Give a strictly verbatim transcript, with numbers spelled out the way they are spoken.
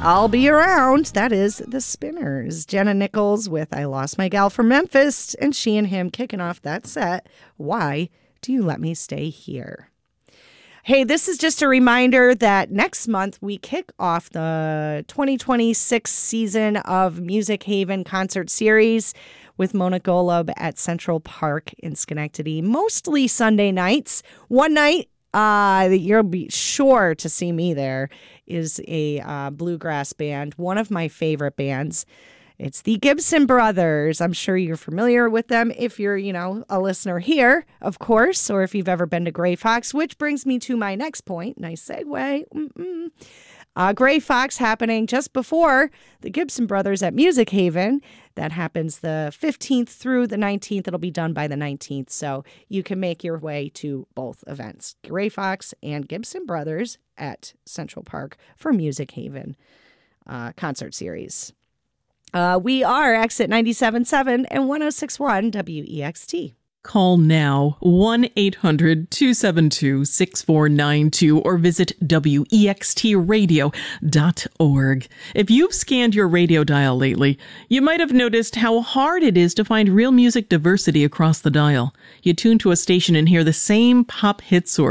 I'll be around. That is the Spinners. Jenna Nichols with I Lost My Gal from Memphis, and She and Him kicking off that set. Why do you let me stay here? Hey, this is just a reminder that next month we kick off the twenty twenty-six season of Music Haven Concert Series with Mona Golub at Central Park in Schenectady, mostly Sunday nights. One night uh, that you'll be sure to see me there is a uh, bluegrass band, one of my favorite bands. It's the Gibson Brothers. I'm sure you're familiar with them if you're, you know, a listener here, of course, or if you've ever been to Gray Fox, which brings me to my next point. Nice segue. Mm-mm. Uh, Gray Fox happening just before the Gibson Brothers at Music Haven. That happens the fifteenth through the nineteenth. It'll be done by the nineteenth, so you can make your way to both events, Gray Fox and Gibson Brothers at Central Park for Music Haven uh, concert series. Uh, we are Exit ninety-seven point seven and one oh six point one W E X T. Call now one eight hundred two seven two six four nine two or visit W E X T radio dot org. If you've scanned your radio dial lately, you might have noticed how hard it is to find real music diversity across the dial. You tune to a station and hear the same pop hits or